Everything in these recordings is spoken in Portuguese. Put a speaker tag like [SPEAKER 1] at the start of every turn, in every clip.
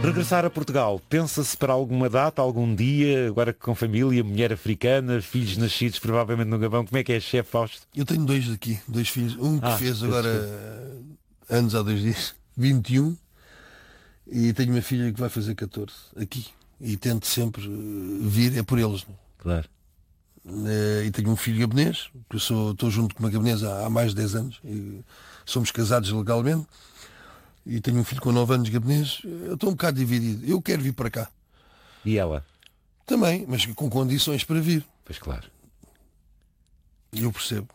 [SPEAKER 1] Regressar a Portugal, pensa-se para alguma data, algum dia, agora com família, mulher africana, filhos nascidos provavelmente no Gabão, como é que é, chefe Fausto?
[SPEAKER 2] Eu tenho dois aqui, dois filhos. Um que fez agora anos há 2 dias, 21, e tenho uma filha que vai fazer 14 aqui. E tento sempre vir, é por eles.
[SPEAKER 1] Claro.
[SPEAKER 2] E tenho um filho gabonês, que eu estou junto com uma gabonesa há mais de 10 anos. E somos casados legalmente. E tenho um filho com 9 anos gabonês. Eu estou um bocado dividido. Eu quero vir para cá.
[SPEAKER 1] E ela?
[SPEAKER 2] Também, mas com condições para vir.
[SPEAKER 1] Pois claro.
[SPEAKER 2] Eu percebo.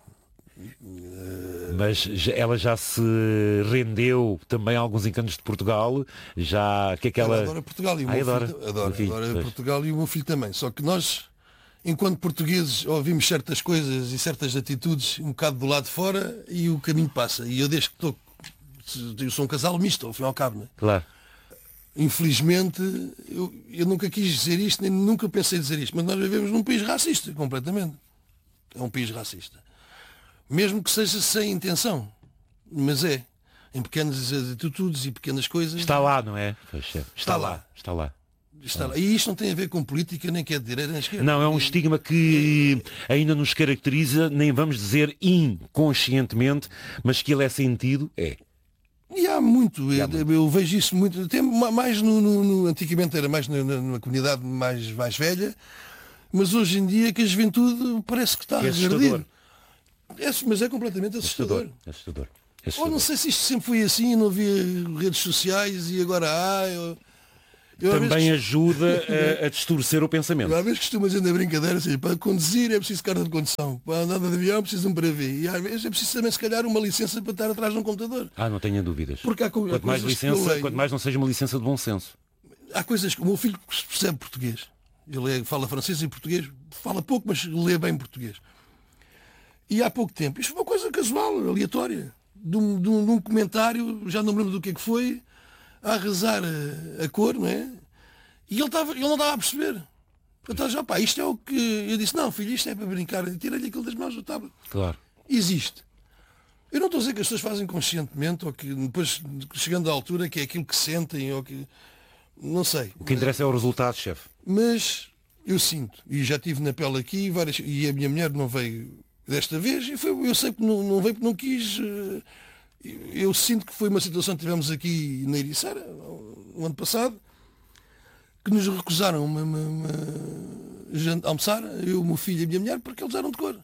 [SPEAKER 1] Mas ela já se rendeu também a alguns encantos de Portugal? Já, que é que
[SPEAKER 2] ela adora Portugal e o meu
[SPEAKER 1] adora,
[SPEAKER 2] filho, adora Portugal e o meu filho também. Só que nós, enquanto portugueses, ouvimos certas coisas e certas atitudes um bocado do lado de fora e o caminho passa. E eu desde que estou... Eu sou um casal misto, ao fim e ao cabo, não é?
[SPEAKER 1] Claro.
[SPEAKER 2] Infelizmente, eu nunca quis dizer isto, nem nunca pensei dizer isto, mas nós vivemos num país racista, completamente. É um país racista. Mesmo que seja sem intenção. Mas é. Em pequenas atitudes e pequenas coisas.
[SPEAKER 1] Está lá, não é? Pois é.
[SPEAKER 2] Está lá.
[SPEAKER 1] Está lá.
[SPEAKER 2] Está lá. E isto não tem a ver com política, nem que é de direita nem esquerda.
[SPEAKER 1] Não, é um estigma que ainda nos caracteriza, nem vamos dizer inconscientemente, mas que ele é sentido, é.
[SPEAKER 2] E há muito, eu vejo isso muito, até mais antigamente era mais na comunidade mais velha, mas hoje em dia que a juventude parece que está a regredir. Mas é completamente assustador.
[SPEAKER 1] Assustador.
[SPEAKER 2] Ou não sei se isto sempre foi assim, não havia redes sociais e agora há...
[SPEAKER 1] Também ajuda a distorcer o pensamento.
[SPEAKER 2] Às vezes costumo dizer na brincadeira, assim, para conduzir é preciso carta de condução, para andar de avião é preciso um brevet, e às vezes é preciso também se calhar uma licença para estar atrás de um computador.
[SPEAKER 1] Não tenha dúvidas.
[SPEAKER 2] Porque há
[SPEAKER 1] quanto mais licença, quanto mais não seja uma licença de bom senso.
[SPEAKER 2] Há coisas que o meu filho percebe português. Ele fala francês e português, fala pouco, mas lê bem português. E há pouco tempo, isto foi uma coisa casual, aleatória, de um comentário, já não me lembro do que foi, a rezar a cor, não é? E ele não estava a perceber. Eu estava já, isto é o que... Eu disse, não, filho, isto é para brincar. E tirei-lhe aquilo das mãos do tablet.
[SPEAKER 1] Claro.
[SPEAKER 2] Existe. Eu não estou a dizer que as pessoas fazem conscientemente, ou que depois, chegando à altura, que é aquilo que sentem, ou que... Não sei.
[SPEAKER 1] O que interessa é o resultado, chefe.
[SPEAKER 2] Mas eu sinto, e já tive na pele aqui, e a minha mulher não veio desta vez, e eu sei que não veio porque não quis... Eu sinto que foi uma situação que tivemos aqui na Ericeira, no ano passado, que nos recusaram almoçar, eu, o meu filho e a minha mulher, porque eles eram de cor.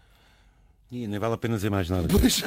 [SPEAKER 1] E nem vale a pena dizer mais nada.
[SPEAKER 2] Pois.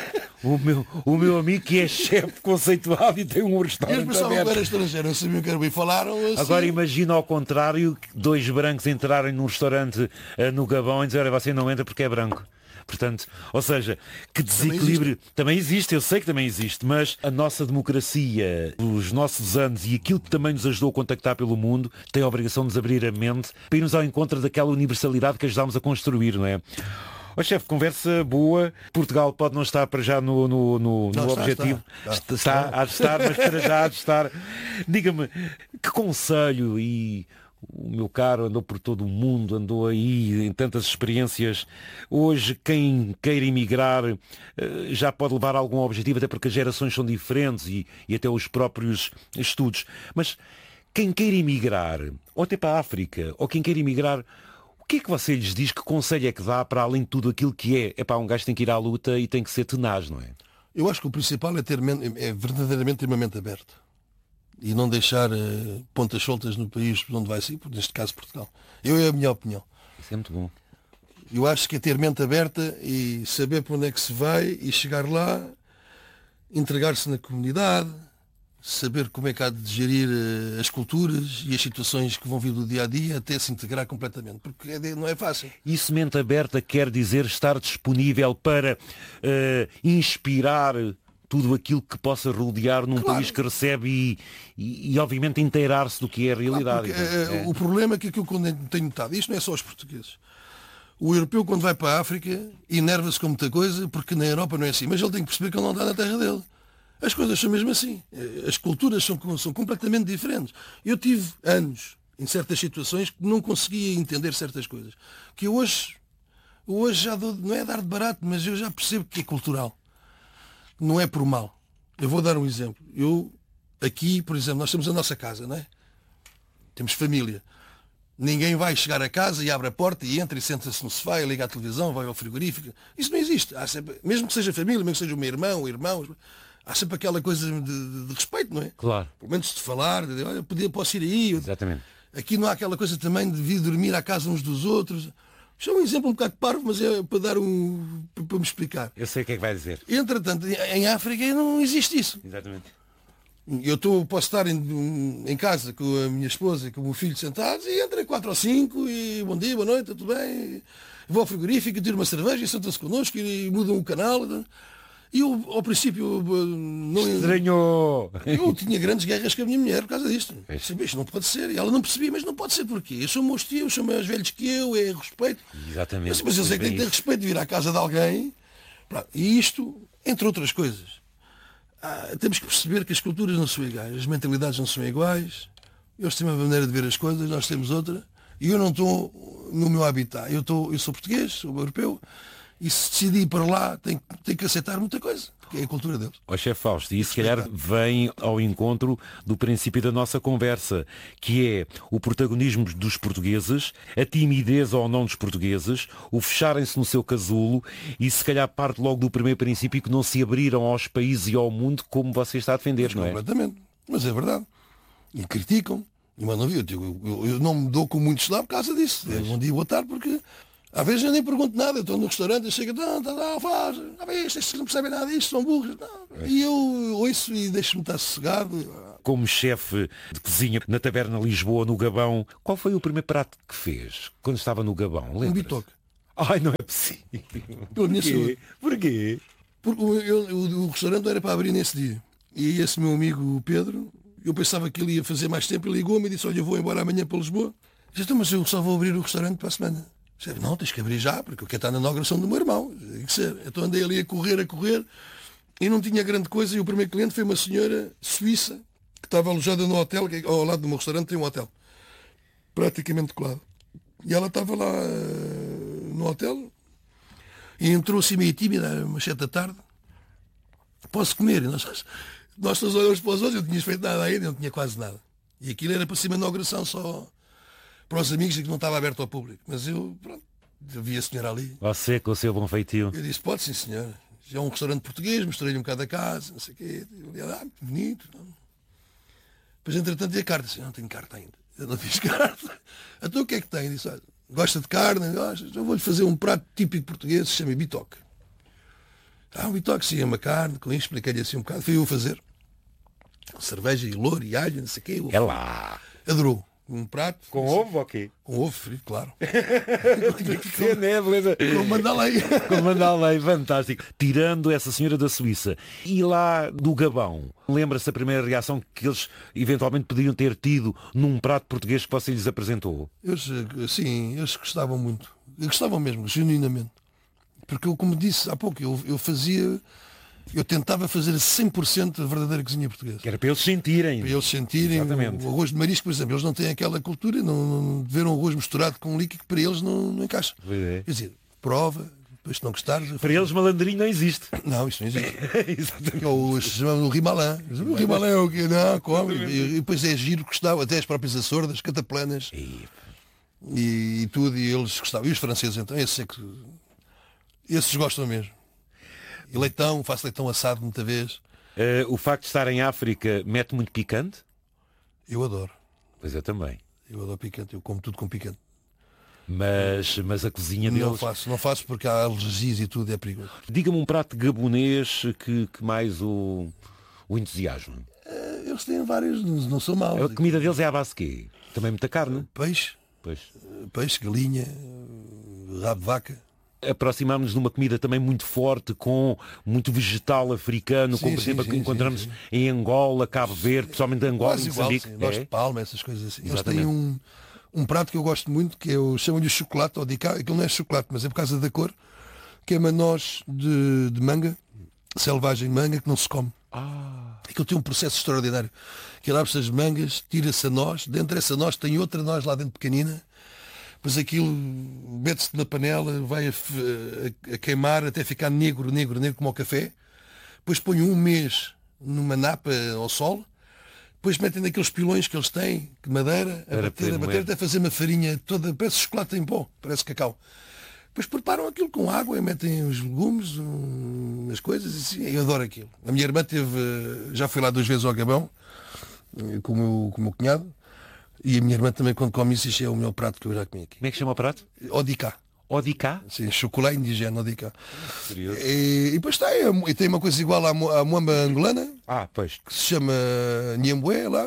[SPEAKER 1] O meu amigo que é chefe conceituado e tem um restaurante
[SPEAKER 2] aberto. Eles pensavam que era estrangeiro, não sabiam que era bem, falaram assim.
[SPEAKER 1] Agora imagina ao contrário, 2 brancos entrarem num restaurante no Gabão e dizer, olha, você não entra porque é branco. Portanto, ou seja, que desequilíbrio também existe, eu sei que também existe, mas a nossa democracia, os nossos anos e aquilo que também nos ajudou a contactar pelo mundo, tem a obrigação de nos abrir a mente para irmos ao encontro daquela universalidade que ajudámos a construir, não é? Chefe, conversa boa. Portugal pode não estar para já no objetivo. Há de estar, mas para já há de estar. Diga-me, que conselho, e o meu caro andou por todo o mundo, andou aí em tantas experiências. Hoje, quem queira emigrar já pode levar algum objetivo, até porque as gerações são diferentes e até os próprios estudos. Mas quem queira emigrar, ou até para a África, ou quem queira emigrar, o que é que você lhes diz? Que conselho é que dá para além de tudo aquilo que é? Um gajo tem que ir à luta e tem que ser tenaz, não é?
[SPEAKER 2] Eu acho que o principal é verdadeiramente ter uma mente aberta. E não deixar pontas soltas no país por onde vai ser, neste caso Portugal. É a minha opinião.
[SPEAKER 1] Isso é muito bom.
[SPEAKER 2] Eu acho que é ter mente aberta e saber para onde é que se vai e chegar lá, entregar-se na comunidade, saber como é que há de gerir as culturas e as situações que vão vir do dia a dia até se integrar completamente, porque não é fácil.
[SPEAKER 1] Isso, mente aberta, quer dizer estar disponível para inspirar tudo aquilo que possa rodear num país que recebe e obviamente inteirar-se do que é a realidade.
[SPEAKER 2] Claro, o problema é que eu tenho notado, isto não é só os portugueses. O europeu, quando vai para a África, enerva-se com muita coisa, porque na Europa não é assim, mas ele tem que perceber que ele não está na terra dele. As coisas são mesmo assim. As culturas são completamente diferentes. Eu tive anos, em certas situações, que não conseguia entender certas coisas. Que hoje já não é dar de barato, mas eu já percebo que é cultural. Não é por mal. Eu vou dar um exemplo. Eu Aqui, por exemplo, nós temos a nossa casa, não é? Temos família. Ninguém vai chegar a casa e abre a porta e entra e senta-se no sofá e liga a televisão, vai ao frigorífico. Isso não existe. Há sempre, mesmo que seja família, mesmo que seja o meu irmão, irmãos, há sempre aquela coisa de respeito, não é?
[SPEAKER 1] Claro.
[SPEAKER 2] Pelo menos de falar, de olha, posso ir aí.
[SPEAKER 1] Exatamente.
[SPEAKER 2] Aqui não há aquela coisa também de vir dormir à casa uns dos outros. Isto é um exemplo um bocado parvo, mas é para dar para me explicar.
[SPEAKER 1] Eu sei o que é que vai dizer.
[SPEAKER 2] Entretanto, em África não existe isso.
[SPEAKER 1] Exatamente.
[SPEAKER 2] Posso estar em casa com a minha esposa e com o meu filho sentados e entra 4 ou 5 e bom dia, boa noite, tudo bem? Vou ao frigorífico, tiro uma cerveja e sentam-se connosco e mudam o canal. E eu, ao princípio, não...
[SPEAKER 1] Estranhou!
[SPEAKER 2] Eu tinha grandes guerras com a minha mulher por causa disto. Isto não pode ser. E ela não percebia, mas não pode ser porquê? Eu sou meus tios, são mais velhos que eu, é respeito.
[SPEAKER 1] Exatamente.
[SPEAKER 2] Mas eu sei que tem que ter respeito de vir à casa de alguém. E isto, entre outras coisas. Temos que perceber que as culturas não são iguais, as mentalidades não são iguais, eles têm uma maneira de ver as coisas, nós temos outra, e eu não estou no meu habitat. Eu sou português, sou europeu, e se decidi ir para lá, tenho que aceitar muita coisa, porque é a cultura deles.
[SPEAKER 1] Ó chefe Fausto, e isso se calhar vem ao encontro do princípio da nossa conversa, que é o protagonismo dos portugueses, a timidez ou não dos portugueses, o fecharem-se no seu casulo e se calhar parte logo do primeiro princípio que não se abriram aos países e ao mundo como você está a defender, não é?
[SPEAKER 2] Completamente, mas é verdade. E criticam, e mandam vir. Eu não me dou com muitos lá por causa disso. Bom dia, boa tarde, porque... Às vezes eu nem pergunto nada, eu estou no restaurante, eu chego, faz, estes não percebem nada disto, são burros. Não. E eu ouço e deixo-me estar sossegado.
[SPEAKER 1] Como chefe de cozinha na Taberna Lisboa, no Gabão, qual foi o primeiro prato que fez quando estava no Gabão?
[SPEAKER 2] Um bitoque.
[SPEAKER 1] Ai, não é possível.
[SPEAKER 2] Pela minha saúde.
[SPEAKER 1] Porquê?
[SPEAKER 2] Porque o restaurante não era para abrir nesse dia. E esse meu amigo o Pedro, eu pensava que ele ia fazer mais tempo, ele ligou-me e disse, olha, eu vou embora amanhã para Lisboa. Eu disse, mas eu só vou abrir o restaurante para a semana. Não, tens que abrir já, porque eu quero estar na inauguração do meu irmão. Então andei ali a correr, e não tinha grande coisa, e o primeiro cliente foi uma senhora suíça, que estava alojada no hotel, que ao lado do meu restaurante tem um hotel, praticamente colado. E ela estava lá no hotel, e entrou assim meio tímida, umas 7 da tarde. Posso comer? E nós todos olhamos para os outros, eu não tinha feito nada ainda, não tinha quase nada. E aquilo era para cima da inauguração só... para os amigos e que não estava aberto ao público. Mas eu vi a senhora ali.
[SPEAKER 1] Você com o seu bom feitio.
[SPEAKER 2] Eu disse, pode sim senhora. Já é um restaurante português, mostrei-lhe um bocado a casa, não sei o quê. Eu disse, bonito. Não. Depois entretanto vi a carta. Não tenho carta ainda. Eu não fiz carta. Então o que é que tem? Eu disse, gosta de carne? Gosta? Eu vou-lhe fazer um prato típico português, se chama bitoque. Um bitoque sim, é uma carne, com isso expliquei-lhe assim um bocado. Fui eu fazer. Cerveja e louro e alho, não sei o quê.
[SPEAKER 1] É lá.
[SPEAKER 2] Adorou. Um prato.
[SPEAKER 1] Com ovo ou quê?
[SPEAKER 2] Com ovo frito, claro.
[SPEAKER 1] Tinha que ser, né? Beleza.
[SPEAKER 2] Com mandalei.
[SPEAKER 1] Com mandalei, fantástico. Tirando essa senhora da Suíça. E lá do Gabão, lembra-se a primeira reação que eles eventualmente podiam ter tido num prato português que você lhes apresentou?
[SPEAKER 2] Eles gostavam muito. Gostavam mesmo, genuinamente. Porque eu, como disse há pouco, eu tentava fazer 100% a verdadeira cozinha portuguesa.
[SPEAKER 1] Que era para eles sentirem.
[SPEAKER 2] Para eles sentirem.
[SPEAKER 1] Exatamente.
[SPEAKER 2] O arroz de marisco, por exemplo, eles não têm aquela cultura, não ver um arroz misturado com um líquido que para eles não encaixa.
[SPEAKER 1] É.
[SPEAKER 2] Quer dizer, prova, depois se não gostares...
[SPEAKER 1] Para eles malandrinho não existe.
[SPEAKER 2] Não, isso não existe.
[SPEAKER 1] Exatamente.
[SPEAKER 2] Ou se chama o rimalã. O rimalã é o quê? Não, come. E depois é giro, gostava, até as próprias açordas, cataplanas. E tudo, e eles gostavam. E os franceses, então, esses gostam mesmo. E leitão, faço leitão assado muita vez.
[SPEAKER 1] O facto de estar em África mete muito picante?
[SPEAKER 2] Eu adoro.
[SPEAKER 1] Pois eu também.
[SPEAKER 2] Eu adoro picante, eu como tudo com picante.
[SPEAKER 1] Mas a cozinha deles...
[SPEAKER 2] Não faço porque há alergias e tudo, é perigoso.
[SPEAKER 1] Diga-me um prato gabonês que mais o entusiasma.
[SPEAKER 2] Eles têm vários, não são maus.
[SPEAKER 1] A comida deles é à base de quê? Também muita carne?
[SPEAKER 2] Peixe.
[SPEAKER 1] Pois.
[SPEAKER 2] Peixe, galinha, rabo de vaca.
[SPEAKER 1] Aproximámos-nos de uma comida também muito forte, com muito vegetal africano, como por exemplo que encontramos em Angola, Cabo Verde, principalmente Angola e Moçambique.
[SPEAKER 2] Nós de palma, essas coisas assim. Eles têm um prato que eu gosto muito, que chamam-lhe chocolate, ou dica, aquilo não é chocolate, mas é por causa da cor, que é manós de manga, selvagem manga, que não se come. Aquilo tem um processo extraordinário. Que abre-se as mangas, tira-se a noz, dentro dessa noz tem outra noz lá dentro pequenina, depois aquilo mete-se na panela, vai a queimar até ficar negro como o café. Depois põe um mês numa napa ao sol, Depois metem naqueles pilões que eles têm, que madeira, a bater, até fazer uma farinha toda, parece chocolate em pó, parece cacau. Depois preparam aquilo com água e metem os legumes, as coisas, e assim, eu adoro aquilo. A minha irmã já foi lá 2 vezes ao Gabão, com o meu cunhado, e a minha irmã também, quando come isso é o melhor prato que eu já comi aqui.
[SPEAKER 1] Como é que chama o prato?
[SPEAKER 2] Odicá.
[SPEAKER 1] Odicá?
[SPEAKER 2] Sim, chocolate indígena, Odicá. E depois tem uma coisa igual à moamba angolana,
[SPEAKER 1] Pois.
[SPEAKER 2] que se chama Nhembué lá.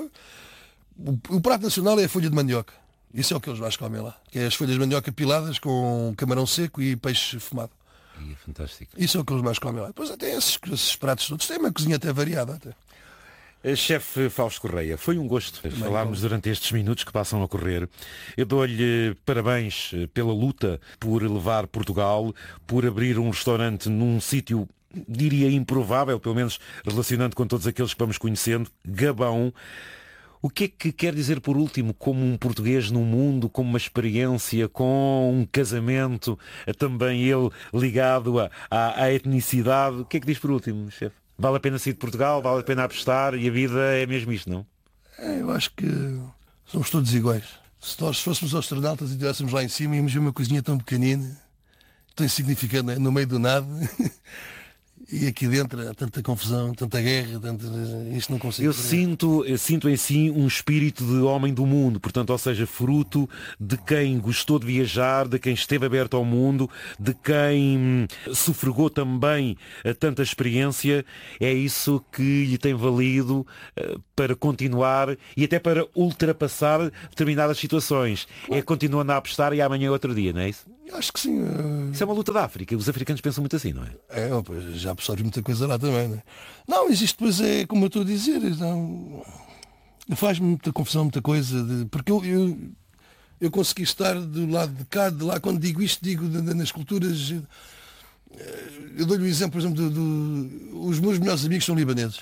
[SPEAKER 2] O prato nacional é a folha de mandioca. Isso é o que eles mais comem lá. Que é as folhas de mandioca piladas com camarão seco e peixe fumado.
[SPEAKER 1] É fantástico.
[SPEAKER 2] Isso é o que eles mais comem lá. Depois até esses pratos todos. Tem uma cozinha até variada. Até.
[SPEAKER 1] Chefe Fausto Correia, foi um gosto falarmos durante estes minutos que passam a correr. Eu dou-lhe parabéns pela luta por levar Portugal, por abrir um restaurante num sítio, diria, improvável, pelo menos relacionando com todos aqueles que vamos conhecendo, Gabão. O que é que quer dizer, por último, como um português no mundo, como uma experiência, com um casamento, também ele ligado à etnicidade? O que é que diz por último, chefe? Vale a pena sair de Portugal, vale a pena apostar e a vida é mesmo isto, não?
[SPEAKER 2] Eu acho que somos todos iguais. Se nós fôssemos astronautas e estivéssemos lá em cima, íamos ver uma coisinha tão pequenina, tão insignificante, no meio do nada. E aqui dentro há tanta confusão, tanta guerra, isto não consigo.
[SPEAKER 1] Eu sinto em si um espírito de homem do mundo, portanto, ou seja, fruto de quem gostou de viajar, de quem esteve aberto ao mundo, de quem sufragou também tanta experiência. É isso que lhe tem valido para continuar e até para ultrapassar determinadas situações. É continuando a apostar e amanhã é outro dia, não é isso?
[SPEAKER 2] Acho que sim.
[SPEAKER 1] Isso é uma luta da África. Os africanos pensam muito assim, não é?
[SPEAKER 2] Pois, já absorve muita coisa lá também, não é? Não, mas isto depois é como eu estou a dizer. Não, faz-me muita confusão, muita coisa. Porque eu consegui estar do lado de cá, de lá, quando digo isto, digo nas culturas. Eu dou-lhe o exemplo, por exemplo, os meus melhores amigos são libaneses.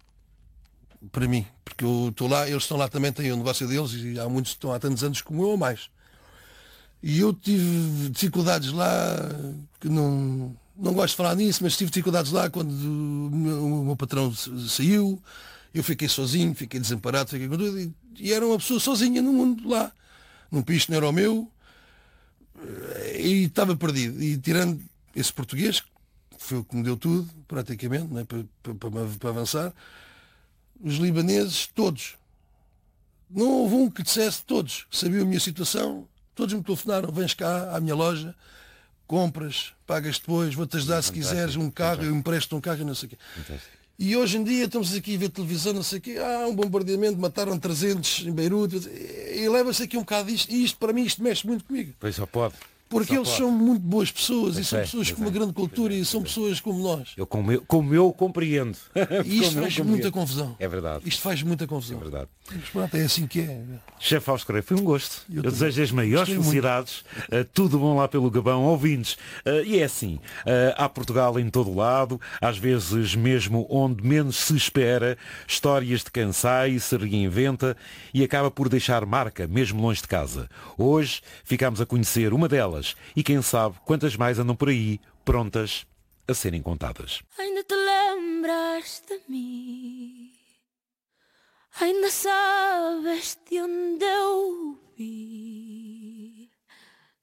[SPEAKER 2] Para mim. Porque eu estou lá, eles estão lá também, têm o negócio deles e há muitos que estão há tantos anos como eu ou mais. E eu tive dificuldades lá, que não gosto de falar nisso, mas tive dificuldades lá quando o meu patrão saiu, eu fiquei sozinho, fiquei desamparado, fiquei com tudo, e era uma pessoa sozinha no mundo lá, num país que não era o meu, e estava perdido. E tirando esse português, que foi o que me deu tudo, praticamente, né, para avançar, os libaneses, todos, não houve um que dissesse, todos, sabiam a minha situação. Todos me telefonaram, vens cá à minha loja, compras, pagas depois, vou-te ajudar se quiseres um carro, eu empresto um carro e não sei o quê. E hoje em dia estamos aqui a ver televisão, não sei o quê, um bombardeamento, mataram 300 em Beirute, e leva-se aqui um bocado disto, e isto para mim isto mexe muito comigo.
[SPEAKER 1] Pois só pode.
[SPEAKER 2] Porque eles são muito boas pessoas e são pessoas com uma grande cultura e são pessoas como nós.
[SPEAKER 1] Como eu compreendo.
[SPEAKER 2] E isto faz muita confusão.
[SPEAKER 1] É verdade.
[SPEAKER 2] Isto faz muita confusão.
[SPEAKER 1] É verdade.
[SPEAKER 2] Mas pronto, é assim que é.
[SPEAKER 1] Chefe Fausto Correia, foi um gosto. Eu desejo as maiores felicidades. Tudo bom lá pelo Gabão, ouvintes. E é assim, há Portugal em todo lado, às vezes mesmo onde menos se espera, histórias de quem sai, se reinventa e acaba por deixar marca, mesmo longe de casa. Hoje ficámos a conhecer uma delas e quem sabe quantas mais andam por aí, prontas a serem contadas.
[SPEAKER 3] Ainda te lembras de mim? Ainda sabes de onde eu vi?